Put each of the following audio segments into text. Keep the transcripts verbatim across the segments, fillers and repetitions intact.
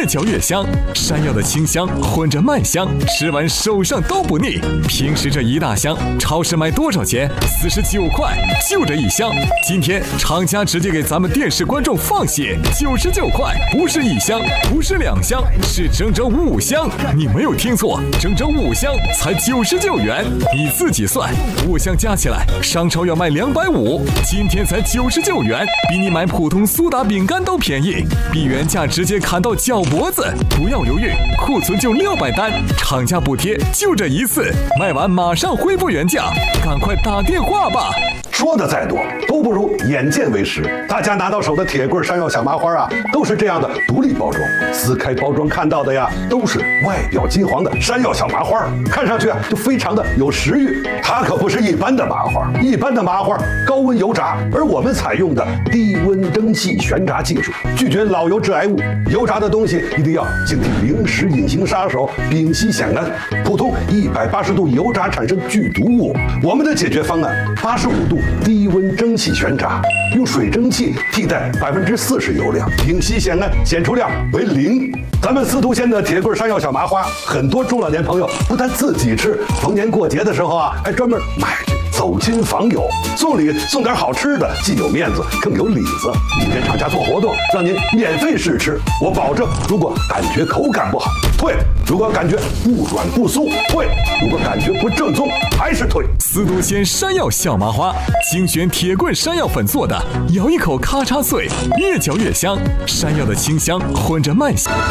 嚼越香。山药的清香混着麦香，吃完手上都不腻。平时这一大箱，超市卖多少钱？四十九块，就这一箱。今天厂家直接给咱们电视观众放血，九十九块，不是一箱，不是两箱，是整整五箱。你没有听错，整整五箱才九十九元。你自己算，五箱加起来，商超要卖两百五，今天才九十九元，比你买普通苏打饼干都便宜，比原价直接砍到脚脖子。不要犹豫，库存就六百单，厂家补贴就这一次，卖完马上恢复原价，赶快打电话吧。 说的再多都不如眼见为实。大家拿到手的铁棍山药小麻花啊，都是这样的独立包装，撕开包装看到的呀，都是外表金黄的山药小麻花，看上去啊就非常的有食欲。它可不是一般的麻花，一般的麻花高温油炸，而我们采用的低温蒸汽悬炸技术，拒绝老油致癌物。油炸的东西一定要警惕零食隐形杀手丙烯酰胺，普通一百八十度油炸产生剧毒物。我们的解决方案，八十五度低温蒸汽悬炸，用水蒸气替代百分之四十油量，丙烯酰胺检出量为零。咱们司徒县的铁棍山药小麻花，很多中老年朋友不但自己吃，逢年过节的时候啊，还专门买去走亲访友，送礼送点好吃的，既有面子更有里子。今天厂家做活动，让您免费试吃，我保证，如果感觉口感不好退，如果感觉不软不酥退，如果感觉不正宗还是退。 司徒县山药小麻花，精选铁棍山药粉做的，咬一口咔嚓碎，越嚼越香。山药的清香混着麦香，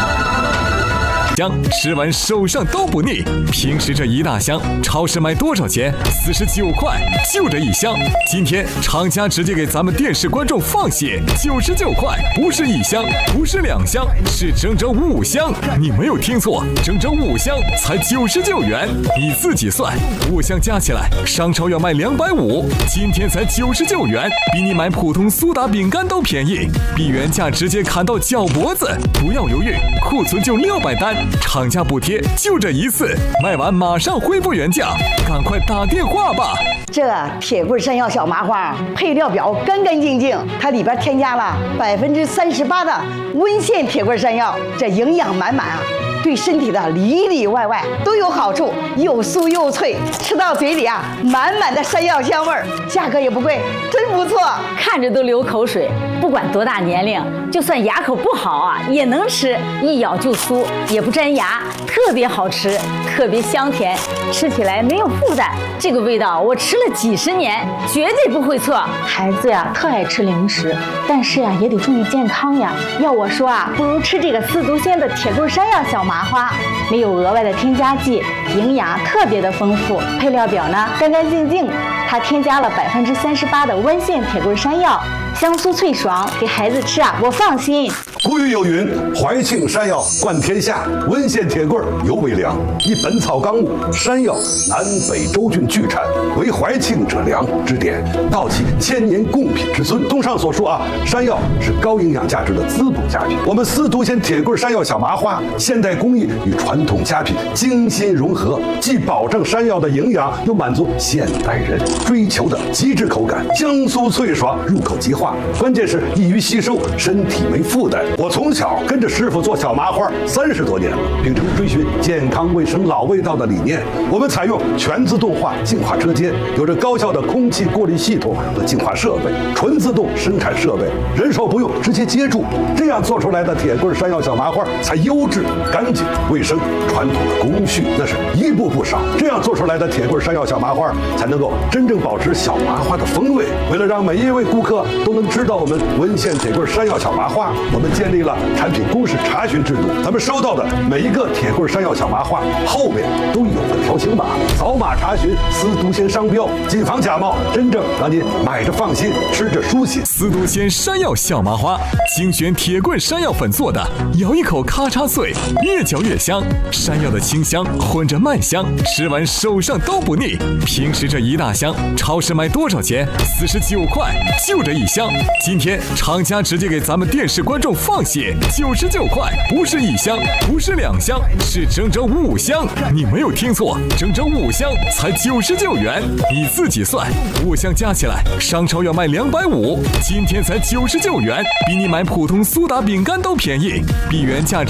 吃完手上都不腻。平时这一大箱，超市卖多少钱？四十九块，就这一箱。今天厂家直接给咱们电视观众放血，九十九块，不是一箱，不是两箱，是整整五箱。你没有听错，整整五箱才九十九元。你自己算，五箱加起来，商超要卖两百五，今天才九十九元，比你买普通苏打饼干都便宜，比原价直接砍到脚脖子。不要犹豫，库存就六百单。厂家补贴就这一次，卖完马上恢复原价，赶快打电话吧。 这铁棍山药小麻花配料表干干净净，它里边添加了百分之三十八的温县铁棍山药，这营养满满啊，对身体的里里外外都有好处，又酥又脆，吃到嘴里啊，满满的山药香味儿，价格也不贵，真不错， 看着都流口水。不管多大年龄，就算牙口不好啊，也能吃，一咬就酥，也不粘牙，特别好吃，特别香甜，吃起来没有负担。这个味道我吃了几十年，绝对不会错。 孩子呀，特爱吃零食，但是呀，也得注意健康呀。要我说啊，不如吃这个司徒县的铁棍山药小麻花，没有额外的添加剂，营养特别的丰富。配料表呢干干净净，它添加了百分之三十八的温县铁棍山药，香酥脆爽，给孩子吃啊，我放心。 古语有云：怀庆山药冠天下，温县铁棍尤为良。依《本草纲目》，山药南北州郡聚产，为怀庆者良之典，道其千年贡品之尊。综上所述啊，山药是高营养价值的滋补佳品。我们司徒县铁棍山药小麻花，现代工艺与传统佳品精心融合，既保证山药的营养，又满足现代人追求的极致口感，香酥脆爽，入口即化。关键是易于吸收，身体没负担。我从小跟着师傅做小麻花三十多年了，秉承追寻健康卫生老味道的理念，我们采用全自动化净化车间，有着高效的空气过滤系统和净化设备，纯自动生产设备，人手不用，直接接住，这样做出来的铁棍山药小麻花才优质、干净、卫生。传统的工序那是一步不少，这样做出来的铁棍山药小麻花才能够真正保持小麻花的风味。为了让每一位顾客都能知道我们温县铁棍山药小麻花，我们建立了产品公示查询制度。咱们收到的每一个铁棍山药小麻花后面都有个条形码，扫码查询司徒县商标，谨防假冒，真正让您买着放心，吃着舒心。 司徒县山药小麻花，精选铁棍山药粉做的，咬一口咔嚓碎，越嚼越香。山药的清香混着麦香，吃完手上都不腻。平时这一大箱，超市卖多少钱？四十九块，就这一箱。今天厂家直接给咱们电视观众放血，九十九块，不是一箱，不是两箱，是整整五箱。你没有听错，整整五箱才九十九元。你自己算，五箱加起来，商超要卖两百五，今天才九十九元，比你买普通苏打饼干都便宜，比原价